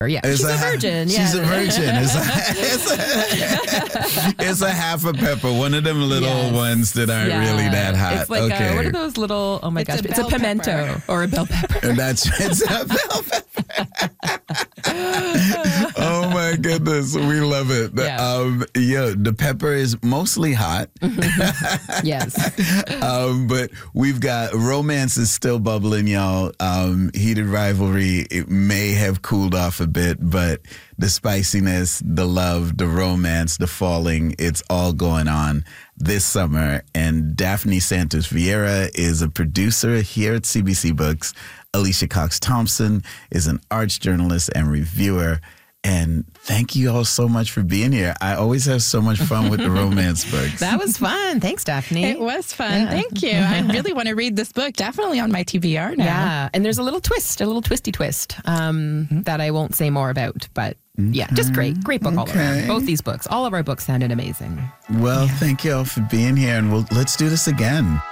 Yeah, she's a virgin. She's a virgin. It's a half a pepper. One of them little ones that aren't really that hot. It's like what are those little? Oh my gosh! It's a pimento or a bell pepper. And it's a bell pepper. Oh my goodness, we love it. The pepper is mostly hot. Yes. But we've got romance is still bubbling, y'all. Heated rivalry, it may have cooled off a bit, but the spiciness, the love, the romance, the falling, it's all going on this summer. And Daphne Santos Vieira is a producer here at CBC Books. Alicia Cox Thompson is an arts journalist and reviewer. And thank you all so much for being here. I always have so much fun with the romance books. That was fun. Thanks, Daphne. It was fun. Yeah. Thank you. I really want to read this book. Definitely on my TBR now. Yeah. And there's a little twisty twist that I won't say more about. But yeah, just great book all around. Both these books, all of our books sounded amazing. Well, thank you all for being here. And let's do this again.